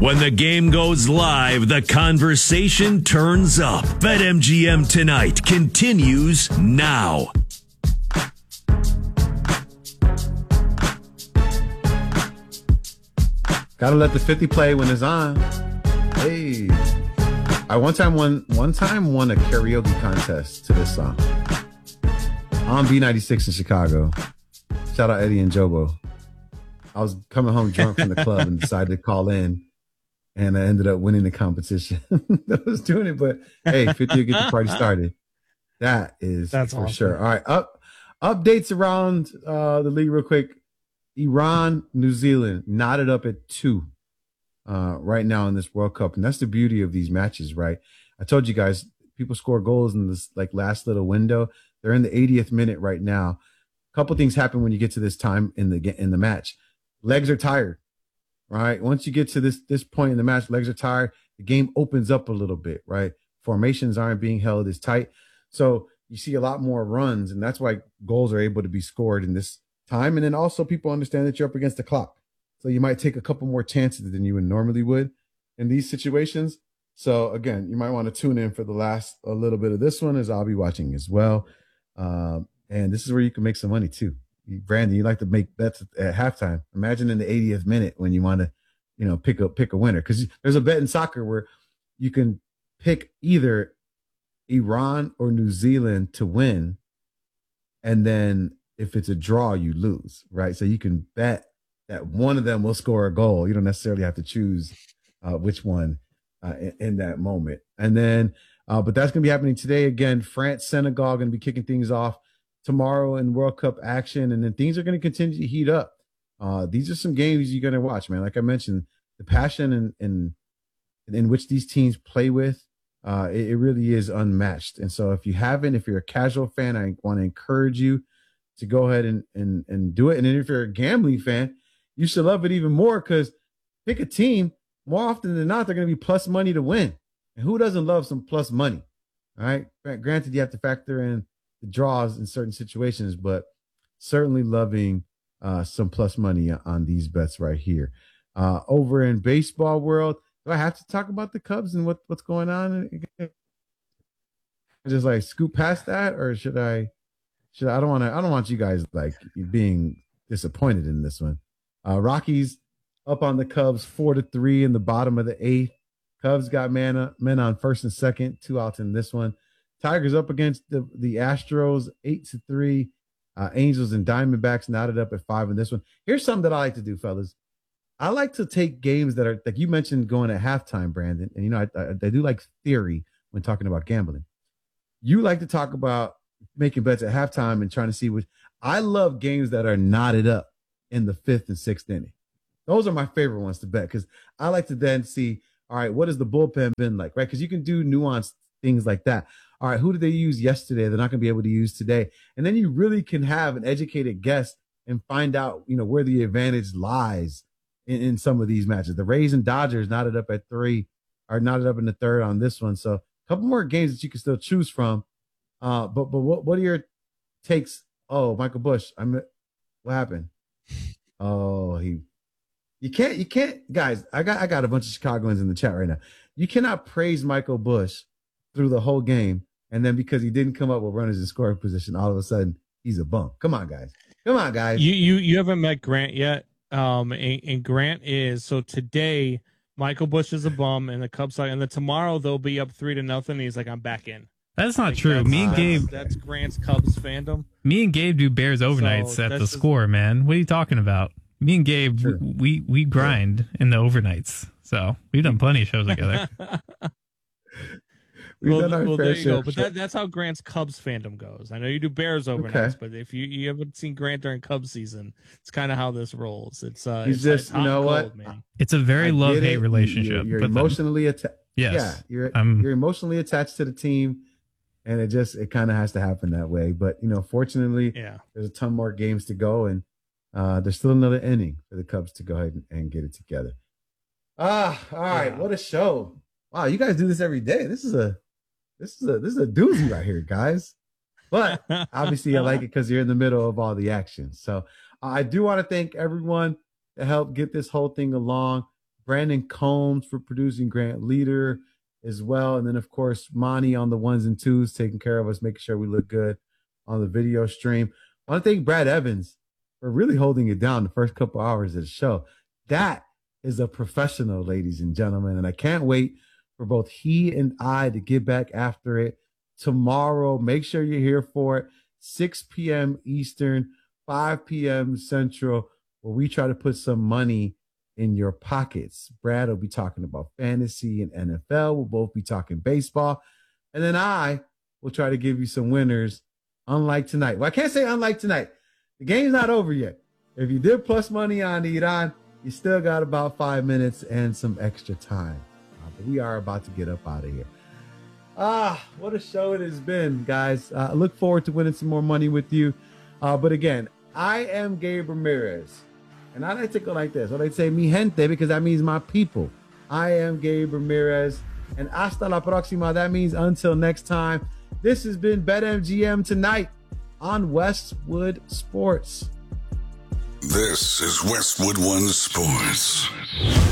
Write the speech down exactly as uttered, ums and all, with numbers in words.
When the game goes live, the conversation turns up. BetMGM Tonight continues now. Gotta let the fifty play when it's on. Hey. I one time won one time won a karaoke contest to this song. On B ninety-six in Chicago. Shout out Eddie and Jobo. I was coming home drunk from the club and decided to call in, and I ended up winning the competition. I was doing it, but hey, fifty will get the party started. That is That's for awesome. sure. All right, up updates around uh, the league real quick. Iran, New Zealand knotted up at two uh, right now in this World Cup, and that's the beauty of these matches, right? I told you guys, people score goals in this like last little window. They're in the eightieth minute right now. A couple things happen when you get to this time in the in the match. Legs are tired, right? Once you get to this this point in the match, legs are tired. The game opens up a little bit, right? Formations aren't being held as tight, so you see a lot more runs, and that's why goals are able to be scored in this time. And then also people understand that you're up against the clock, so you might take a couple more chances than you would normally would in these situations. So again, you might want to tune in for the last a little bit of this one, as I'll be watching as well. Um, and this is where you can make some money too. Brandon, you like to make bets at halftime. Imagine in the eightieth minute when you want to, you know, pick up pick a winner, because there's a bet in soccer where you can pick either Iran or New Zealand to win, and then if it's a draw, you lose, right? So you can bet that one of them will score a goal. You don't necessarily have to choose uh, which one uh, in, in that moment. And then, uh, but that's going to be happening today. Again, France, Senegal going to be kicking things off tomorrow in World Cup action. And then things are going to continue to heat up. Uh, these are some games you're going to watch, man. Like I mentioned, the passion and in, in, in which these teams play with, uh, it, it really is unmatched. And so if you haven't, if you're a casual fan, I want to encourage you to go ahead and, and, and do it. And then if you're a gambling fan, you should love it even more, because pick a team. More often than not, they're going to be plus money to win. And who doesn't love some plus money? All right. Granted, you have to factor in the draws in certain situations, but certainly loving uh, some plus money on these bets right here. Uh, over in baseball world, do I have to talk about the Cubs and what, what's going on? Just like scoop past that, or should I? Should I, I don't want to. I don't want you guys like being disappointed in this one. Uh, Rockies up on the Cubs four to three in the bottom of the eighth. Cubs got man, men on first and second, two outs in this one. Tigers up against the, the Astros eight to three. Uh, Angels and Diamondbacks knotted up at five in this one. Here's something that I like to do, fellas. I like to take games that are like you mentioned going at halftime, Brandon, and you know I, I, I do like theory when talking about gambling. You like to talk about making bets at halftime and trying to see which. I love games that are knotted up in the fifth and sixth inning. Those are my favorite ones to bet, because I like to then see, all right, what has the bullpen been like, right? Because you can do nuanced things like that. All right, who did they use yesterday they're not going to be able to use today? And then you really can have an educated guess and find out, you know, where the advantage lies in, in some of these matches. The Rays and Dodgers knotted up at three, are knotted up in the third on this one. So a couple more games that you can still choose from. Uh, but but what what are your takes? Oh, Michael Busch, I'm what happened? Oh, he you can't you can't guys. I got I got a bunch of Chicagoans in the chat right now. You cannot praise Michael Busch through the whole game, and then because he didn't come up with runners in scoring position, all of a sudden he's a bum. Come on, guys. Come on, guys. You you you haven't met Grant yet. Um, and, and Grant is so today. Michael Busch is a bum, and the Cubs like, and then tomorrow they'll be up three to nothing. And he's like, I'm back in. That's not like true. That's, me and that's, Gabe. That's Grant's Cubs fandom. Me and Gabe do Bears overnights So at the just, score, man. What are you talking about? Me and Gabe, Sure. we we grind in the overnights. So we've done plenty of shows together. We've well, done our well fair there you share. go. But that, that's how Grant's Cubs fandom goes. I know you do Bears overnights, Okay. but if you, you haven't seen Grant during Cubs season, it's kind of how this rolls. It's uh, He's it's, just, it's you hot know and what? cold, man. It's a very I get love hate it. relationship. You're, you're with them. emotionally attached. Yes. Yeah, you're I'm- you're emotionally attached to the team, and it just it kind of has to happen that way. But you know, fortunately, Yeah. there's a ton more games to go, and uh, there's still another inning for the Cubs to go ahead and, and get it together. Ah, all right, Yeah. what a show! Wow, you guys do this every day. This is a this is a this is a doozy right here, guys. But obviously, I like it because you're in the middle of all the action. So uh, I do want to thank everyone that helped get this whole thing along. Brandon Combs for producing Grant Leader as well. And then, of course, Monty on the ones and twos, taking care of us, making sure we look good on the video stream. I want to thank Brad Evans for really holding it down the first couple hours of the show. That is a professional, ladies and gentlemen. And I can't wait for both he and I to get back after it tomorrow. Make sure you're here for it. six p.m. Eastern, five p.m. Central, where we try to put some money in your pockets. Brad will be talking about fantasy and N F L. We'll both be talking baseball. And then I will try to give you some winners, unlike tonight. Well, I can't say unlike tonight. The game's not over yet. If you did plus money on Iran, you still got about five minutes and some extra time. Uh, but we are about to get up out of here. Ah, what a show it has been, guys. Uh, I look forward to winning some more money with you. Uh, but again, I am Gabe Ramirez. And I like to go like this. I like to say mi gente because that means my people. I am Gabe Ramirez. And hasta la próxima. That means until next time. This has been BetMGM Tonight on Westwood Sports. This is Westwood One Sports.